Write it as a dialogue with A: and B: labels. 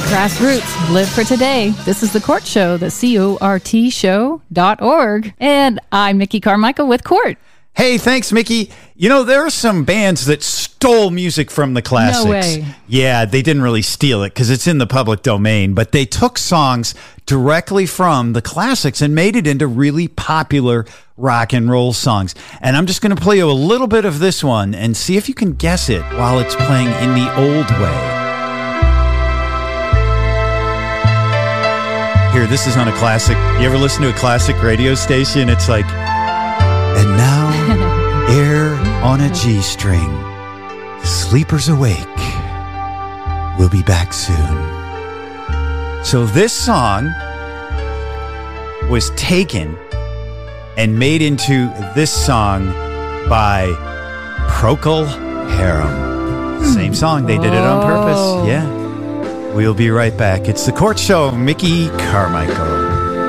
A: Grassroots, live for today. This is The Court Show, the CORTshow.org. And I'm Mickey Carmichael with Court.
B: Hey, thanks, Mickey. You know, there are some bands that stole music from the classics.
A: No way.
B: Yeah, they didn't really steal it because it's in the public domain, but they took songs directly from the classics and made it into really popular rock and roll songs. And I'm just going to play you a little bit of this one and see if you can guess it while it's playing in the old way. Here, this is on a classic. You ever listen to a classic radio station? It's like, and now, air on a G-string. Sleepers awake. We'll be back soon. So this song was taken and made into this song by Procol Harum. Same song. They did it on purpose. Yeah. We'll be right back. It's The Court Show. Mickey Carmichael.